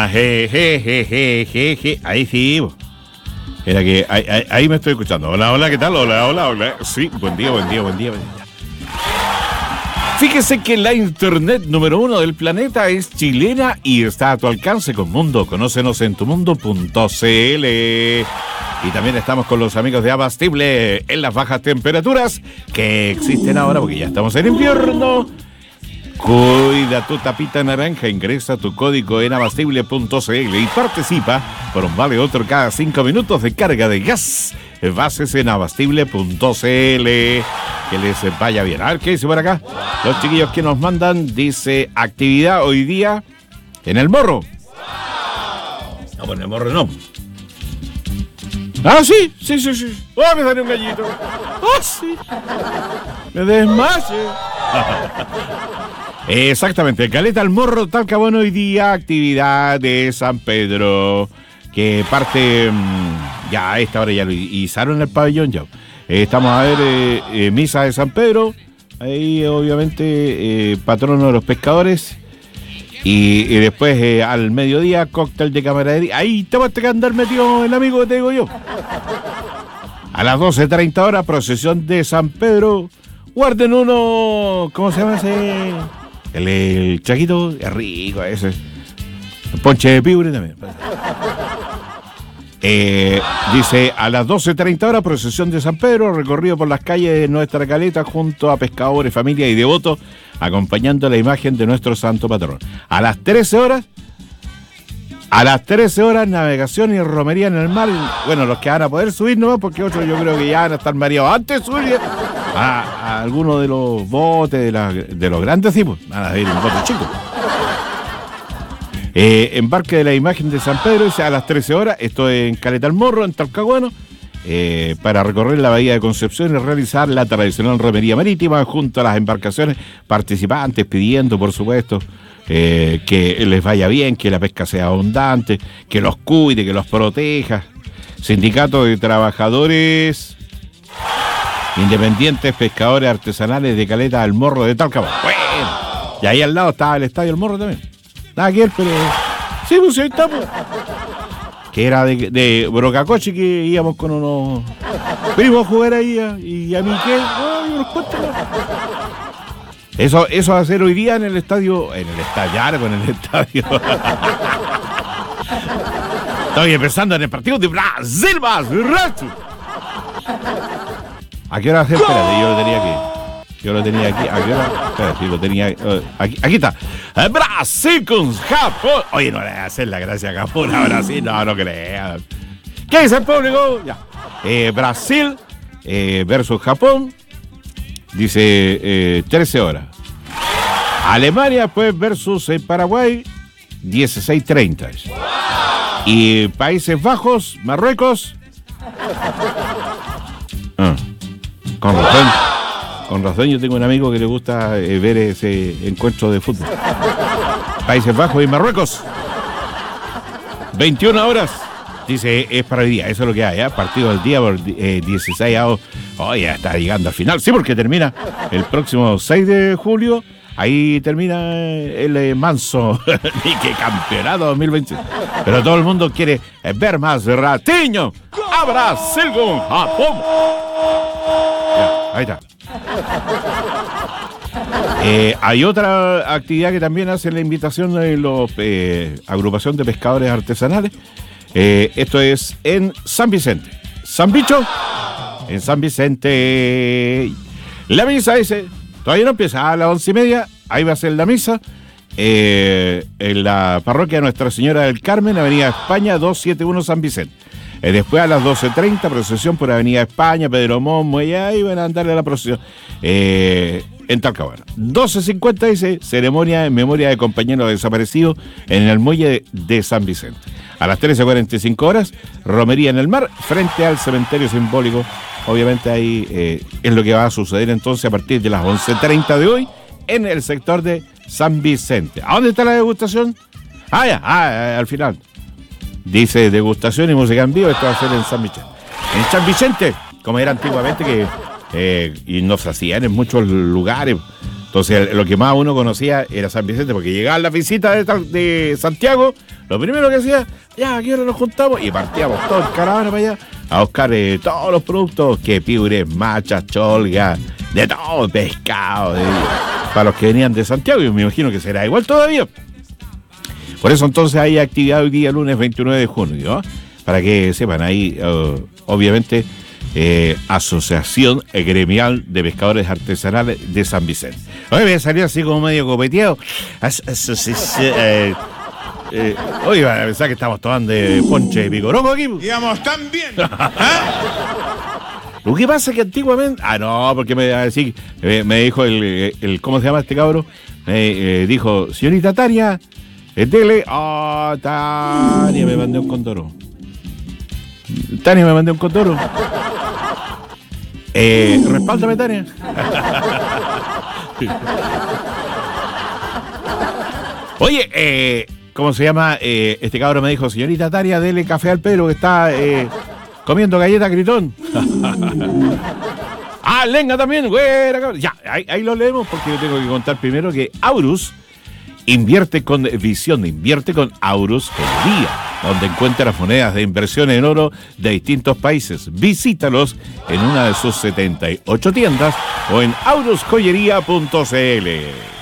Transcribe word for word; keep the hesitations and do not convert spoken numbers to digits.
Ah, je, je, je, je, je, je. Ahí sí. Era que ahí, ahí, ahí me estoy escuchando. Hola, hola, ¿qué tal? Hola, hola, hola. Sí, buen día, buen día, buen día, buen día. Fíjese que la internet número uno del planeta es chilena y está a tu alcance con Mundo. Conócenos en tumundo punto cl. Y también estamos con los amigos de Abastible en las bajas temperaturas que existen ahora porque ya estamos en invierno. Cuida tu tapita naranja, ingresa tu código en abastible punto cl y participa por un vale otro cada cinco minutos de carga de gas. Bases en abastible punto cl. Que les vaya bien. A ver qué dice por acá. Los chiquillos que nos mandan, dice actividad hoy día en el Morro. No, pues en el Morro no. Ah, sí, sí, sí, sí. Oh, me salió un gallito. Oh, sí. Me desmaye. Exactamente, Caleta al Morro, Talcahuano, hoy día, actividad de San Pedro, que parte, ya a esta hora ya lo izaron en el pabellón ya. Eh, estamos a ver eh, eh, misa de San Pedro, ahí obviamente eh, patrono de los pescadores, y, y después eh, al mediodía, cóctel de camaradería, ahí te vas a tener que andar metido el amigo que te digo yo. A las doce treinta horas, procesión de San Pedro, guarden uno, ¿cómo se llama ese? El, el chaquito, es rico ese. El ponche de piure también. Eh, dice, a las doce treinta horas, procesión de San Pedro, recorrido por las calles de nuestra Caleta junto a pescadores, familia y devotos, acompañando la imagen de nuestro santo patrón. A las trece horas, a las trece horas, navegación y romería en el mar. Bueno, los que van a poder subir nomás, porque otros yo creo que ya van a estar mareados antes de subir a, a algunos de los botes, de, la, de los grandes tipos. Van a ir un bote chico. Eh, embarque de la imagen de San Pedro, dice, a las trece horas, esto es en Caleta al Morro, en Talcahuano, eh, para recorrer la bahía de Concepción y realizar la tradicional romería marítima junto a las embarcaciones participantes, pidiendo, por supuesto, eh, que les vaya bien, que la pesca sea abundante, que los cuide, que los proteja. Sindicato de Trabajadores Independientes Pescadores Artesanales de Caleta al Morro de Talcahuano. Bueno, y ahí al lado estaba el Estadio El Morro también. Nada que ver, pero... Sí, pues ahí estamos. Que era de, de Brocacoche, que íbamos con unos primos a jugar ahí, y a mí qué... Ay, unos cuantos. Eso, eso va a ser hoy día en el estadio... En el estadio, algo en el estadio. Estoy empezando en el partido de Brasil, más rato. ¿A qué hora hacer? Espérate, yo lo tenía aquí. Yo lo tenía aquí. ¿A qué hora? Espérate, sí, lo tenía uh, aquí. Aquí está. Brasil con Japón. Oye, no le voy a hacer la gracia a Japón a Brasil. No, no creas. ¿Qué dice el público? Ya. Eh, Brasil eh, versus Japón. Dice eh, trece horas. Alemania, pues, versus eh, Paraguay. dieciséis treinta. Y Países Bajos, Marruecos. Ah, con razón. Con razón, yo tengo un amigo que le gusta eh, ver ese encuentro de fútbol. Países Bajos y Marruecos. veintiuna horas. Dice, es para el día. Eso es lo que hay, ¿eh? Partido del día por eh, dieciséis avos. Oh, ya está llegando al final. Sí, porque termina el próximo seis de julio. Ahí termina el eh, manso ni que campeonato dos mil veinte. Pero todo el mundo quiere eh, ver más ratiño a Brasil con Japón. Ya, ahí está. Eh, hay otra actividad que también hace la invitación de la eh, agrupación de pescadores artesanales. Eh, esto es en San Vicente. San Bicho, en San Vicente. La misa dice, todavía no empieza, a las once y media, ahí va a ser la misa. Eh, en la parroquia Nuestra Señora del Carmen, Avenida España, doscientos setenta y uno San Vicente. Eh, después a las doce treinta, procesión por Avenida España, Pedro Momo, y ahí van a andarle a la procesión eh, en Talcahuano. doce cincuenta dice, ceremonia en memoria de compañeros desaparecidos en el muelle de San Vicente. A las trece cuarenta y cinco horas, romería en el mar, frente al cementerio simbólico. Obviamente ahí eh, es lo que va a suceder entonces a partir de las once treinta de hoy en el sector de San Vicente. ¿A dónde está la degustación? Ah, ya, ah, al final. Dice degustación y música en vivo, esto va a ser en San Vicente. En San Vicente, como era antiguamente, que eh, y no se hacían en muchos lugares, Entonces, lo que más uno conocía era San Vicente, porque llegaba la visita de, de Santiago, lo primero que hacía, ya, aquí ahora nos juntamos, y partíamos todo el caravana para allá a buscar eh, todos los productos, que piures, machas, cholgas, de todo, pescado, de, para los que venían de Santiago, y me imagino que será igual todavía. Por eso entonces hay actividad hoy día, lunes veintinueve de junio, ¿no? Para que sepan, ahí, uh, obviamente, eh, Asociación Gremial de Pescadores Artesanales de San Vicente. Oye, me salió así como medio copeteado. As, as, as, as, eh, eh, oye, van a pensar que estamos tomando de ponche de picoroco aquí. Íbamos tan bien. ¿Eh? Lo que pasa es que antiguamente... Ah, no, porque me, así, eh, me dijo el, el... ¿Cómo se llama este cabro? Me eh, dijo, señorita Tania, eh, dele... Ah, oh, Tania, me mandé un condoro. Tania, me mandé un condoro. Eh, respáldame, Tania. Oye, eh, ¿cómo se llama? Eh, este cabrón me dijo, señorita Tania, dele café al pelo que está eh, comiendo galleta gritón. Ah, lenga también, güey. Ya, ahí, ahí lo leemos porque yo tengo que contar primero que Aurus invierte con visión, invierte con Aurus Joyería, donde encuentra las monedas de inversión en oro de distintos países. Visítalos en una de sus setenta y ocho tiendas o en aurus joyería punto c l.